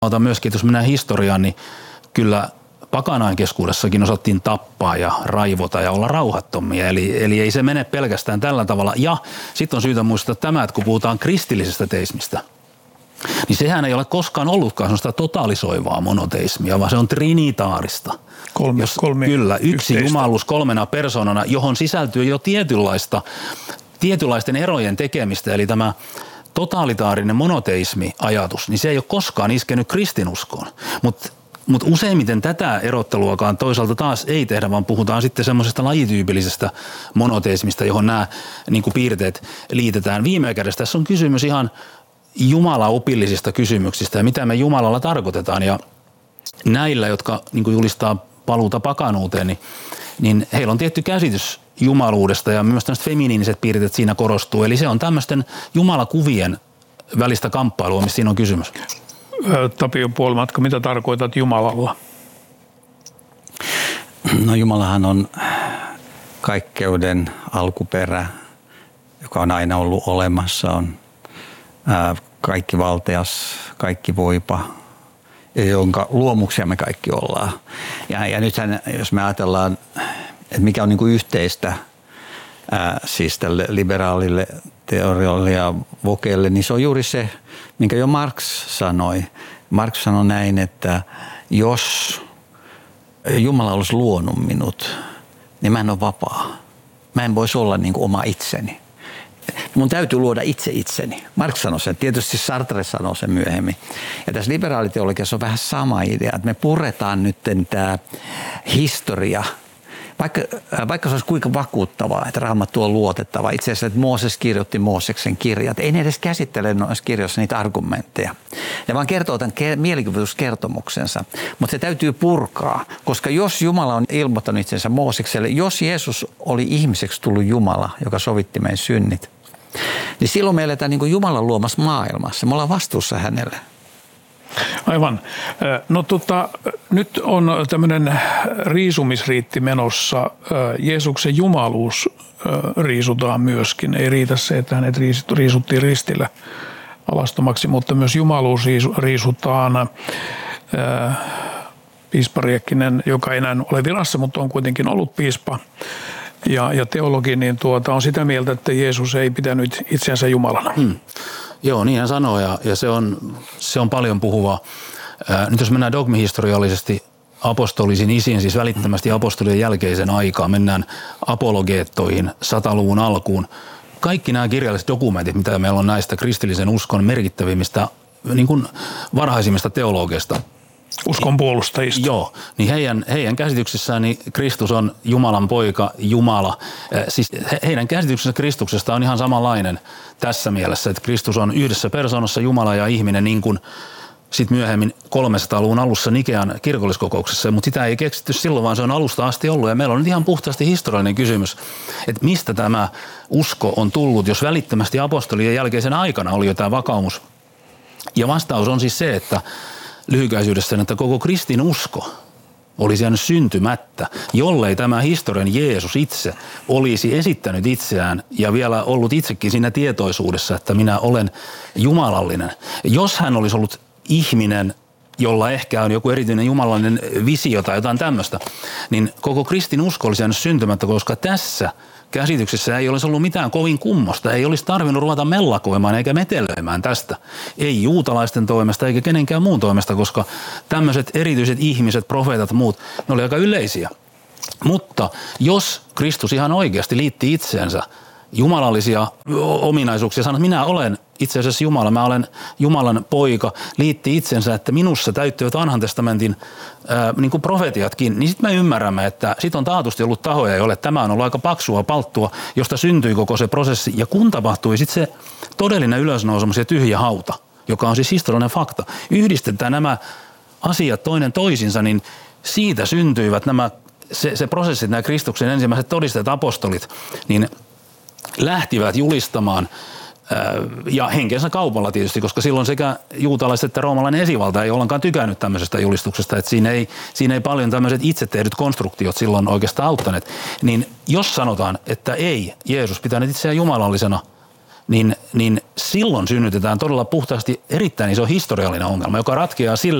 Otan myöskin, jos mennään historiaan, niin kyllä pakanain keskuudessakin osattiin tappaa ja raivota ja olla rauhattomia. Eli ei se mene pelkästään tällä tavalla. Ja sitten on syytä muistaa tämä, että kun puhutaan kristillisestä teismistä, niin sehän ei ole koskaan ollutkaan sellaista totalisoivaa monoteismia, vaan se on trinitaarista. Kyllä, yksi yhteistä. jumaluus 3 persoonana, johon sisältyy jo tietynlaisten erojen tekemistä, eli tämä totalitaarinen monoteismi-ajatus, niin se ei ole koskaan iskenyt kristinuskoon. Mutta useimmiten tätä erotteluakaan toisaalta taas ei tehdä, vaan puhutaan sitten semmoisesta lajityypillisestä monoteismista, johon nämä niin kuin piirteet liitetään. Viime kädessä tässä on kysymys ihan jumalaopillisista kysymyksistä ja mitä me Jumalalla tarkoitetaan. Ja näillä, jotka niin kuin julistaa paluuta pakanuuteen, niin heillä on tietty käsitys jumaluudesta ja myös tämmöiset feminiiniset piirteet siinä korostuu. Eli se on tämmöisten jumalakuvien välistä kamppailua, missä siinä on kysymys. Tapio Puolimatka, mitä tarkoitat Jumalalla? No Jumalahan on kaikkeuden alkuperä, joka on aina ollut olemassa, on kaikki valtias, kaikki voipa, jonka luomuksia me kaikki ollaan. Ja nythän, jos me ajatellaan, että mikä on niin kuin yhteistä siis tälle liberaalille teorialle ja vokeelle, niin se on juuri se, minkä jo Marx sanoi. Marx sanoi näin, että jos Jumala olisi luonut minut, niin mä en ole vapaa. Mä en voisi olla niin kuin oma itseni. Mun täytyy luoda itse itseni. Marx sanoi sen. Tietysti Sartre sanoi sen myöhemmin. Ja tässä liberaaliteologiassa on vähän sama idea, että me puretaan nyt tämä historia. Vaikka se olisi kuinka vakuuttavaa, että Raamattu on luotettava. Itse asiassa, että Mooses kirjoitti Mooseksen kirjat. Ei ne edes käsittele noissa kirjoissa niitä argumentteja. Ne vaan kertoo tämän mielikuvituskertomuksensa. Mutta se täytyy purkaa, koska jos Jumala on ilmoittanut itsensä Moosekselle, jos Jeesus oli ihmiseksi tullut Jumala, joka sovitti meidän synnit, niin silloin me eletään niin kuin Jumalan luomassa maailmassa. Me ollaan vastuussa hänelle. Aivan. No nyt on tämmöinen riisumisriitti menossa. Jeesuksen jumaluus riisutaan myöskin. Ei riitä se, että hänet riisuttiin ristillä alastomaksi, mutta myös jumaluus riisutaan. Piispa Riekkinen, joka ei enää ole virassa, mutta on kuitenkin ollut piispa ja teologi, niin on sitä mieltä, että Jeesus ei pitänyt itseänsä Jumalana. Joo, niin hän sanoo ja se on paljon puhuvaa. Nyt jos mennään dogmihistoriallisesti apostolisiin isiin, siis välittömästi apostolien jälkeisen aikaan, mennään apologeettoihin 100-luvun alkuun. Kaikki nämä kirjalliset dokumentit, mitä meillä on näistä kristillisen uskon merkittävimmistä, niin kuin varhaisimmista teologeista. Uskon puolustajista. Joo, niin heidän käsityksessään niin Kristus on Jumalan poika, Jumala. Siis heidän käsityksensä Kristuksesta on ihan samanlainen tässä mielessä, että Kristus on yhdessä persoonassa Jumala ja ihminen niin kuin sitten myöhemmin 300-luvun alussa Nikean kirkolliskokouksessa, mutta sitä ei keksitty silloin, vaan se on alusta asti ollut. Ja meillä on nyt ihan puhtaasti historiallinen kysymys, että mistä tämä usko on tullut, jos välittömästi apostolien jälkeisen aikana oli jo tämä vakaumus. Ja vastaus on siis se, että lyhykäisyydessään, että koko kristin usko olisi jäänyt syntymättä, jollei tämä historian Jeesus itse olisi esittänyt itseään ja vielä ollut itsekin siinä tietoisuudessa, että minä olen jumalallinen. Jos hän olisi ollut ihminen, jolla ehkä on joku erityinen jumalallinen visio tai jotain tämmöistä, niin koko kristin usko olisi jäänyt syntymättä, koska tässä käsityksessä ei olisi ollut mitään kovin kummosta. Ei olisi tarvinnut ruveta mellakoimaan eikä metelöimään tästä. Ei juutalaisten toimesta eikä kenenkään muun toimesta, koska tämmöiset erityiset ihmiset, profeetat, muut, ne oli aika yleisiä. Mutta jos Kristus ihan oikeasti liitti itseensä jumalallisia ominaisuuksia, sanoi, että minä olen itse asiassa Jumala, mä olen Jumalan poika, liitti itsensä, että minussa täyttyvät vanhan testamentin niin kuin profetiatkin, niin sitten me ymmärrämme, että sit on taatusti ollut tahoja, joille tämä on ollut aika paksua palttua, josta syntyi koko se prosessi. Ja kun tapahtui sitten se todellinen ylösnousemus ja tyhjä hauta, joka on siis historiallinen fakta, yhdistetään nämä asiat toinen toisinsa, niin siitä syntyivät se prosessi, nämä Kristuksen ensimmäiset todisteet, apostolit, niin lähtivät julistamaan ja henkensä kaupalla tietysti, koska silloin sekä juutalaiset että roomalainen esivalta ei ollenkaan tykännyt tämmöisestä julistuksesta, että siinä ei paljon tämmöiset itse tehdyt konstruktiot silloin oikeastaan auttaneet. Niin jos sanotaan, että ei Jeesus pitänyt itseään jumalallisena, niin silloin synnytetään todella puhtaasti erittäin iso historiallinen ongelma, joka ratkeaa sillä,